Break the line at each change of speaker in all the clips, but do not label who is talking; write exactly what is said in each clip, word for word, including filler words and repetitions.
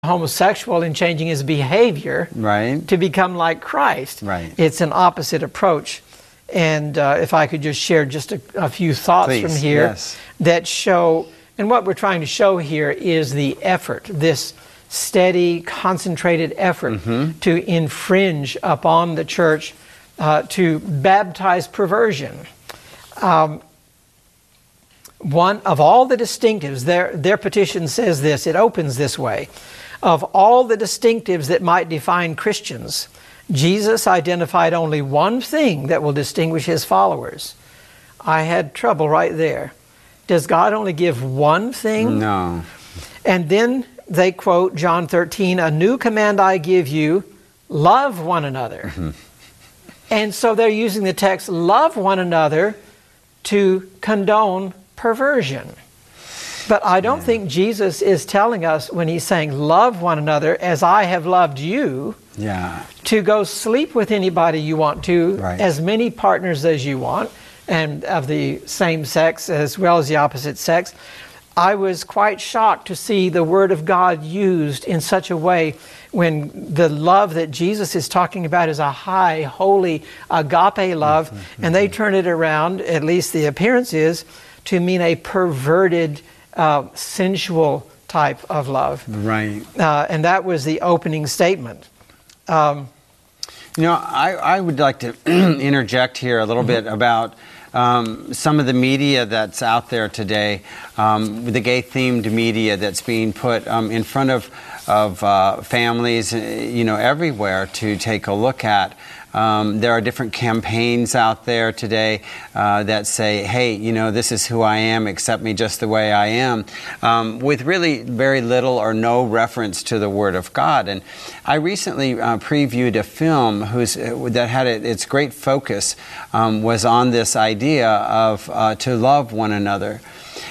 homosexual and changing his behavior
right.
to become like Christ.
Right.
It's an opposite approach. And uh, if I could just share just a, a few thoughts
Please,
from here
yes.
that show, and what we're trying to show here is the effort, this steady, concentrated effort
mm-hmm.
to infringe upon the church, uh, to baptize perversion. Um, one of all the distinctives, their, their petition says this, it opens this way. Of all the distinctives that might define Christians, Jesus identified only one thing that will distinguish his followers. I had trouble right there. Does God only give one thing?
No.
And then they quote John thirteen, "A new command I give you, love one another."
Mm-hmm.
And so they're using the text, love one another, to condone perversion. But I don't yeah. think Jesus is telling us when he's saying, love one another as I have loved you,
yeah.
to go sleep with anybody you want to,
right.
as many partners as you want, and of the same sex as well as the opposite sex. I was quite shocked to see the Word of God used in such a way when the love that Jesus is talking about is a high, holy, agape love, mm-hmm. and they turn it around, at least the appearance is, to mean a perverted, uh, sensual type of love.
Right.
Uh, and that was the opening statement. Um,
you know, I, I would like to interject here a little mm-hmm. bit about um, some of the media that's out there today, um, the gay-themed media that's being put um, in front of, of uh, families, you know, everywhere to take a look at. Um, there are different campaigns out there today uh, that say, hey, you know, this is who I am, accept me just the way I am, um, with really very little or no reference to the Word of God. And I recently uh, previewed a film whose, that had a, its great focus um, was on this idea of uh, to love one another.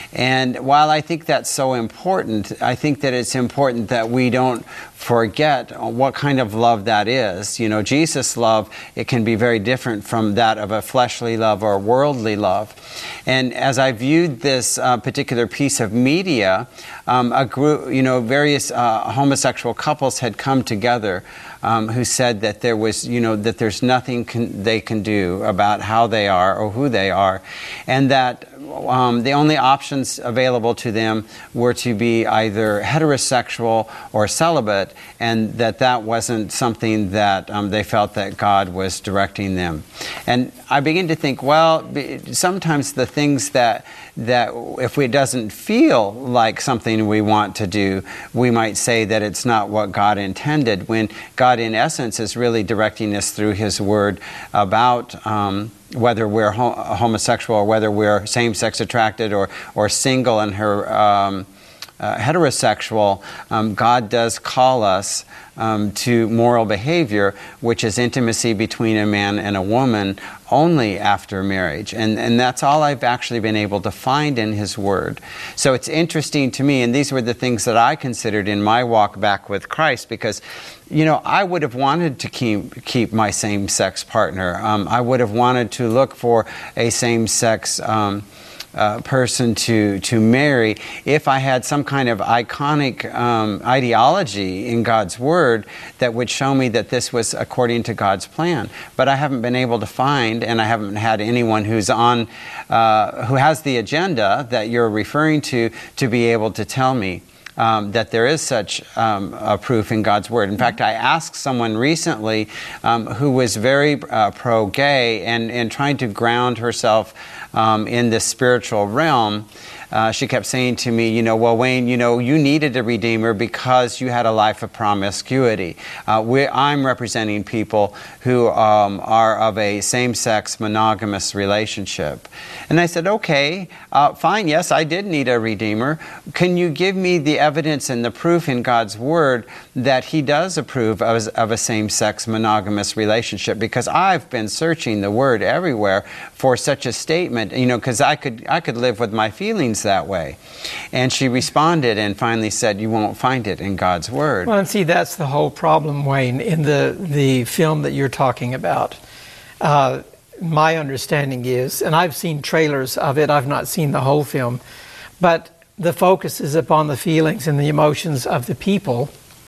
And while I think that's so important, I think that it's important that we don't forget what kind of love that is. You know, Jesus' love, it can be very different from that of a fleshly love or worldly love. And as I viewed this uh, particular piece of media, um, a group, you know, various uh, homosexual couples had come together um, who said that there was, you know, that there's nothing can, they can do about how they are or who they are, and that Um, the only options available to them were to be either heterosexual or celibate, and that that wasn't something that um, they felt that God was directing them. And I begin to think, well, sometimes the things that that if it doesn't feel like something we want to do, we might say that it's not what God intended, when God in essence is really directing us through His Word about um, whether we're ho- homosexual or whether we're same-sex attracted or, or single and her um, uh, heterosexual. Um, God does call us um, to moral behavior, which is intimacy between a man and a woman only after marriage. And, and that's all I've actually been able to find in His Word. So it's interesting to me, and these were the things that I considered in my walk back with Christ, because you know, I would have wanted to keep keep my same-sex partner. Um, I would have wanted to look for a same-sex um, uh, person to to marry if I had some kind of iconic um, ideology in God's Word that would show me that this was according to God's plan. But I haven't been able to find, and I haven't had anyone who's on uh, who has the agenda that you're referring to to be able to tell me Um, that there is such um, a proof in God's Word. In fact, I asked someone recently um, who was very uh, pro-gay and, and trying to ground herself um, in this spiritual realm. Uh, she kept saying to me, you know, well, Wayne, you know, you needed a Redeemer because you had a life of promiscuity. Uh, we, I'm representing people who um, are of a same-sex monogamous relationship. And I said, okay, uh, fine, yes, I did need a Redeemer. Can you give me the evidence and the proof in God's Word that He does approve of, of a same-sex monogamous relationship? Because I've been searching the Word everywhere for such a statement, you know, because I could, I could live with my feelings that way. And she responded and finally said, you won't find it in God's Word.
Well, and see, that's the whole problem, Wayne, in the, the film that you're talking about. Uh, my understanding is, and I've seen trailers of it, I've not seen the whole film, but the focus is upon the feelings and the emotions of the people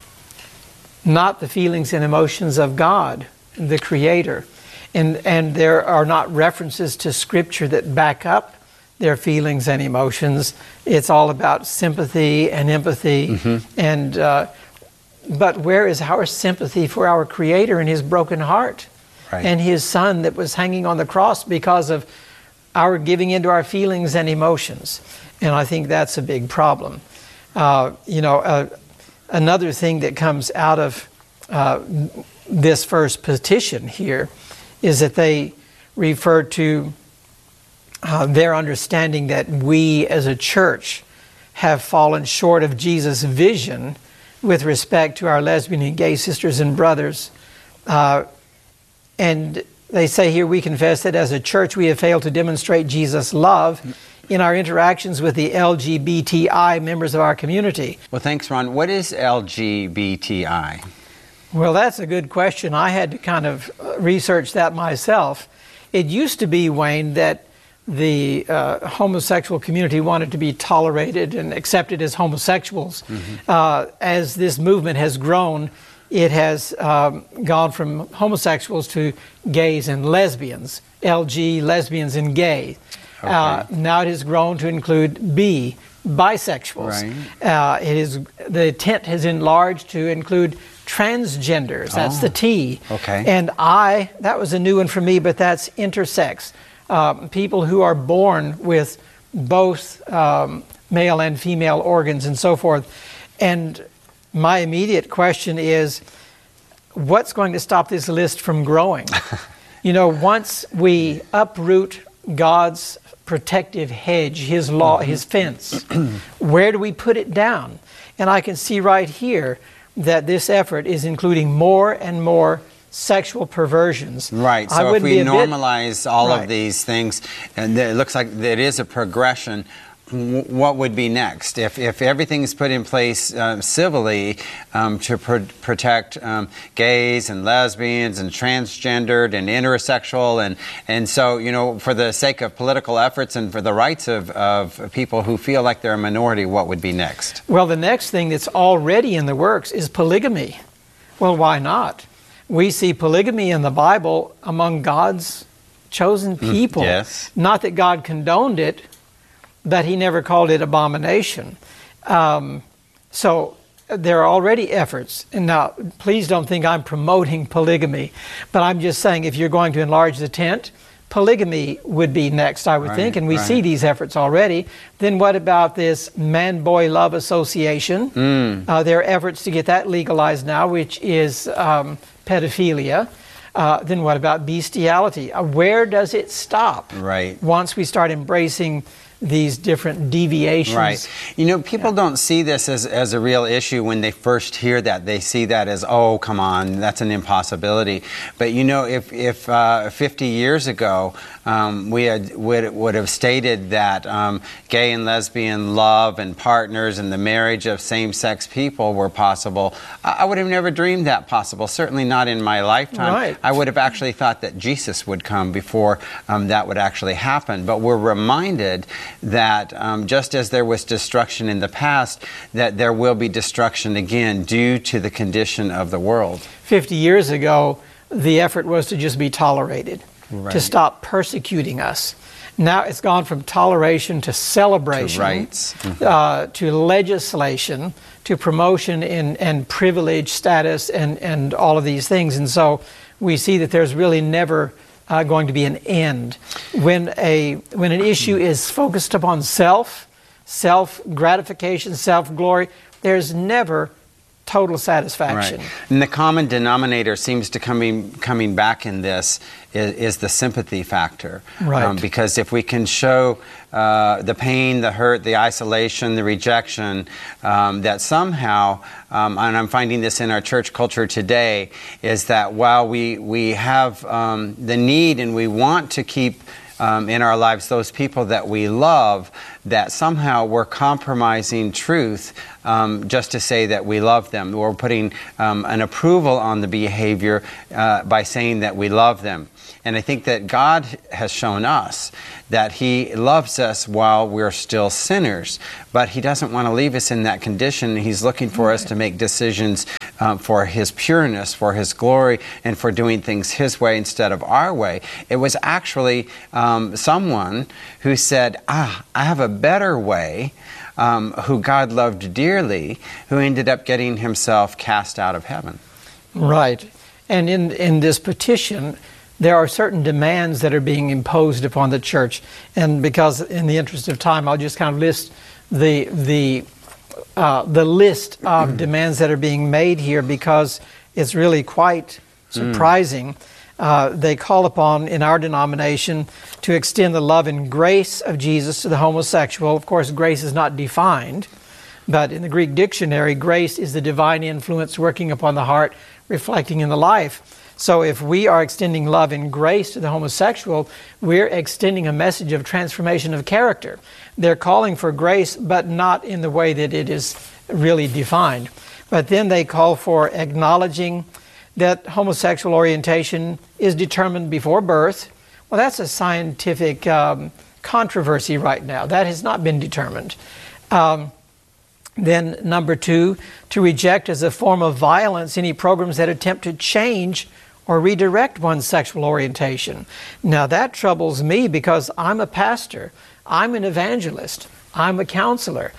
not the feelings and emotions of God, the Creator. And, and there are not references to Scripture that back up their feelings and emotions. It's all about sympathy and empathy. Mm-hmm. And uh, but where is our sympathy for our Creator and His broken heart, right, and His Son that was hanging on the cross because of our giving into our feelings and emotions? And I think that's a big problem. Uh, you know, uh, another thing that comes out of uh, this first petition here is that they refer to uh, their understanding that we as a church have fallen short of Jesus' vision with respect to our lesbian and gay sisters and brothers. Uh, and they say here, we confess that as a church we have failed to demonstrate Jesus' love in our interactions with the L G B T I members of our community.
Well, thanks, Ron. What is L G B T I?
Well, that's a good question. I had to kind of research that myself. It used to be, Wayne, that the uh, homosexual community wanted to be tolerated and accepted as homosexuals. Mm-hmm. Uh, as this movement has grown, it has um, gone from homosexuals to gays and lesbians, L G, lesbians and gay. Okay. Uh, now it has grown to include B, bisexuals. Right. Uh, it is, the tent has enlarged to include transgenders. That's oh, the T.
Okay.
And I, that was a new one for me, but that's intersex. Um, people who are born with both um, male and female organs and so forth. And my immediate question is, what's going to stop this list from growing? You know, once we uproot God's protective hedge, His law, mm-hmm. His fence, where do we put it down? And I can see right here that this effort is including more and more sexual perversions.
Right, so if we normalize bit, all right. of these things, and it looks like there is a progression, what would be next? If, if everything's put in place uh, civilly um, to pr protect um, gays and lesbians and transgendered and intersexual, and, and so, you know, for the sake of political efforts and for the rights of, of people who feel like they're a minority, what would be next?
Well, the next thing that's already in the works is polygamy. Well, why not? We see polygamy in the Bible among God's chosen people.
Mm, yes.
Not that God condoned it, but He never called it abomination. Um, so there are already efforts. And now, please don't think I'm promoting polygamy, but I'm just saying if you're going to enlarge the tent, polygamy would be next, I would right, think, and we right. see these efforts already. Then what about this Man-Boy Love Association? Mm. Uh, there are efforts to get that legalized now, which is um, pedophilia. Uh, then what about bestiality? Uh, where does it stop?
Right.
Once we start embracing these different deviations.
Right. You know, people yeah. don't see this as, as a real issue when they first hear that. They see that as, oh, come on, that's an impossibility. But, you know, if, if uh, fifty years ago um, we had, would, would have stated that um, gay and lesbian love and partners and the marriage of same-sex people were possible, I, I would have never dreamed that possible, certainly not in my lifetime.
Right.
I would have actually thought that Jesus would come before um, that would actually happen. But we're reminded that um, just as there was destruction in the past, that there will be destruction again due to the condition of the world.
Fifty years ago, the effort was to just be tolerated, right. to stop persecuting us. Now it's gone from toleration to celebration,
to rights, mm-hmm.
uh, to legislation, to promotion in, and privilege status, and, and all of these things. And so we see that there's really never Uh, going to be an end. When a when an issue is focused upon self, self gratification, self glory, there's never total satisfaction.
Right. And the common denominator seems to coming coming back in this is, is the sympathy factor.
Right.
Um, because if we can show uh, the pain, the hurt, the isolation, the rejection, um, that somehow, um, and I'm finding this in our church culture today, is that while we, we have um, the need and we want to keep Um, in our lives those people that we love, that somehow we're compromising truth um, just to say that we love them. We're putting um, an approval on the behavior uh, by saying that we love them. And I think that God has shown us that He loves us while we're still sinners, but He doesn't want to leave us in that condition. He's looking for us to make decisions um, for His pureness, for His glory, and for doing things His way instead of our way. It was actually um, someone who said, ah, I have a better way, um, who God loved dearly, who ended up getting himself cast out of heaven.
Right. And in, in this petition, there are certain demands that are being imposed upon the church. And because in the interest of time, I'll just kind of list the, the, uh, the list of demands that are being made here, because it's really quite surprising. Mm. Uh, they call upon, in our denomination, to extend the love and grace of Jesus to the homosexual. Of course, grace is not defined, but in the Greek dictionary, grace is the divine influence working upon the heart, reflecting in the life. So if we are extending love and grace to the homosexual, we're extending a message of transformation of character. They're calling for grace, but not in the way that it is really defined. But then they call for acknowledging that homosexual orientation is determined before birth. Well, that's a scientific um, controversy right now. That has not been determined. Um, then number two, to reject as a form of violence any programs that attempt to change or redirect one's sexual orientation. Now that troubles me, because I'm a pastor, I'm an evangelist, I'm a counselor.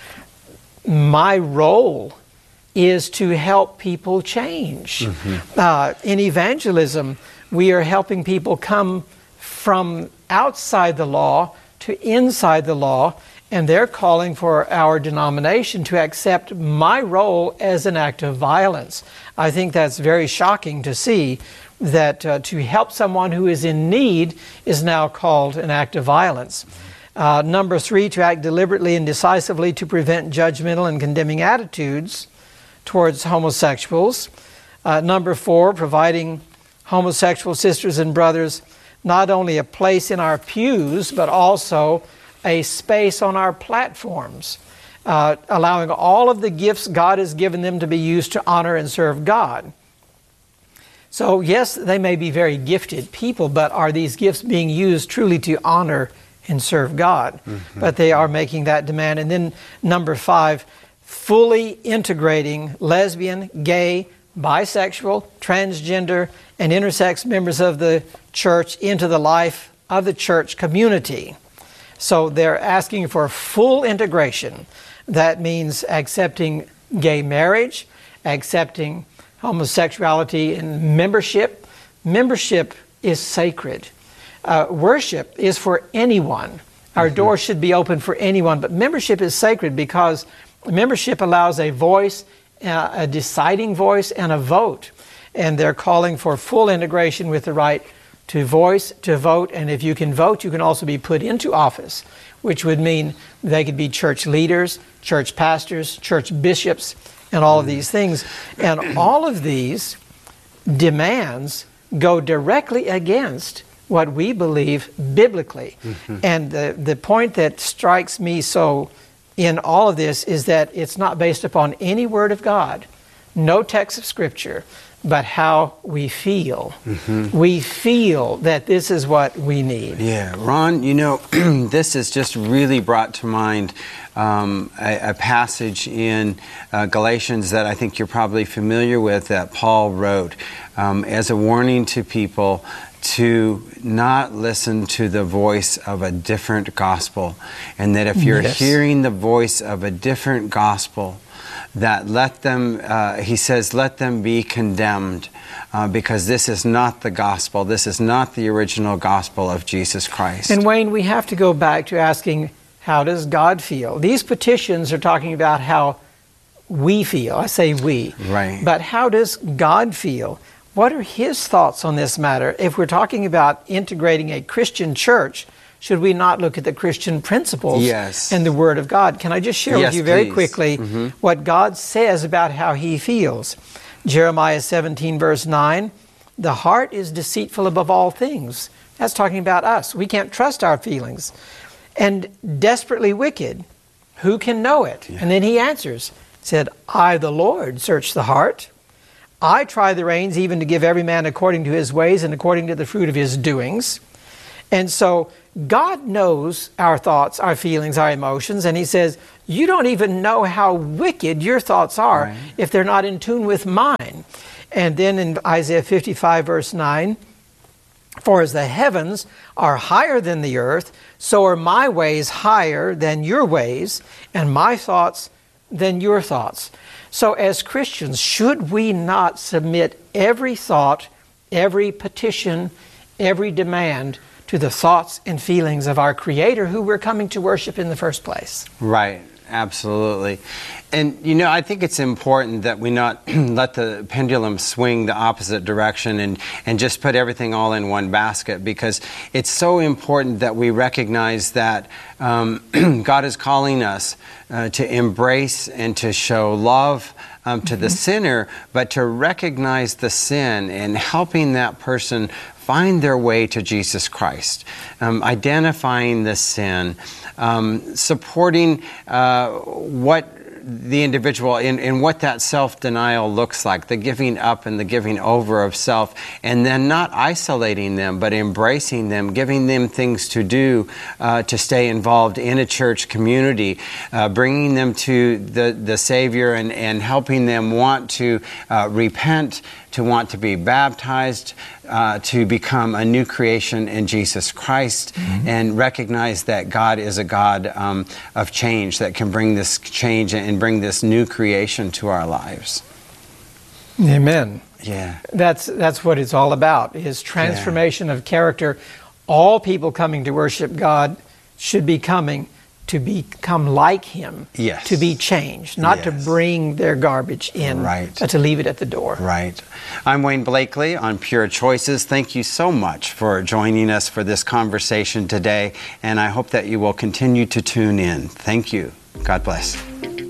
My role is to help people change. Mm-hmm. Uh, in evangelism, we are helping people come from outside the law to inside the law, and they're calling for our denomination to accept my role as an act of violence. I think that's very shocking to see that uh, to help someone who is in need is now called an act of violence. Uh, number three, to act deliberately and decisively to prevent judgmental and condemning attitudes towards homosexuals. Uh, number four, providing homosexual sisters and brothers not only a place in our pews, but also a space on our platforms, uh, allowing all of the gifts God has given them to be used to honor and serve God. So yes, they may be very gifted people, but are these gifts being used truly to honor and serve God? Mm-hmm. But they are making that demand. And then number five, fully integrating lesbian, gay, bisexual, transgender, and intersex members of the church into the life of the church community. So they're asking for full integration. That means accepting gay marriage, accepting homosexuality in membership. Membership is sacred. Uh, worship is for anyone. Our mm-hmm. doors should be open for anyone, but membership is sacred because membership allows a voice, uh, a deciding voice, and a vote. And they're calling for full integration with the right to voice, to vote, and if you can vote, you can also be put into office, which would mean they could be church leaders, church pastors, church bishops, and all of these things. And all of these demands go directly against what we believe biblically. Mm-hmm. And the, the point that strikes me so in all of this is that it's not based upon any word of God, no text of Scripture, but how we feel. Mm-hmm. We feel that this is what we need.
Yeah, Ron, you know, this has just really brought to mind um, a, a passage in uh, Galatians that I think you're probably familiar with, that Paul wrote um, as a warning to people to not listen to the voice of a different gospel. And that if you're yes. hearing the voice of a different gospel, that let them, uh, he says, let them be condemned uh, because this is not the gospel. This is not the original gospel of Jesus Christ.
And Wayne, we have to go back to asking, how does God feel? These petitions are talking about how we feel. I say we.
Right.
But how does God feel? What are His thoughts on this matter? If we're talking about integrating a Christian church, should we not look at the Christian principles
yes.
and the Word of God? Can I just share
yes,
with you very
please.
quickly
mm-hmm.
what God says about how He feels? Jeremiah seventeen, verse nine, the heart is deceitful above all things. That's talking about us. We can't trust our feelings. And desperately wicked. Who can know it? Yeah. And then He answers, said, I, the Lord, search the heart. I try the reins even to give every man according to his ways and according to the fruit of his doings. And so God knows our thoughts, our feelings, our emotions, and he says, you don't even know how wicked your thoughts are right. if they're not in tune with mine. And then in Isaiah fifty-five, verse nine, for as the heavens are higher than the earth, so are my ways higher than your ways, and my thoughts than your thoughts. So as Christians, should we not submit every thought, every petition, every demand to the thoughts and feelings of our Creator who we're coming to worship in the first place?
Right. Absolutely. And, you know, I think it's important that we not let the pendulum swing the opposite direction and, and just put everything all in one basket, because it's so important that we recognize that um, God is calling us uh, to embrace and to show love um, to mm-hmm. the sinner, but to recognize the sin and helping that person find their way to Jesus Christ, um, identifying the sin, um, supporting uh, what the individual in, in what that self-denial looks like, the giving up and the giving over of self, and then not isolating them, but embracing them, giving them things to do uh, to stay involved in a church community, uh, bringing them to the, the Savior and, and helping them want to uh, repent, to want to be baptized, uh, to become a new creation in Jesus Christ, mm-hmm. and recognize that God is a God um, of change that can bring this change and bring this new creation to our lives.
Amen.
Yeah.
That's that's what it's all about, is transformation yeah. of character. All people coming to worship God should be coming to become like Him,
yes.
to be changed, not
yes.
to bring their garbage in,
right.
but to leave it at the door.
Right. I'm Wayne Blakely on Pure Choices. Thank you so much for joining us for this conversation today, and I hope that you will continue to tune in. Thank you. God bless.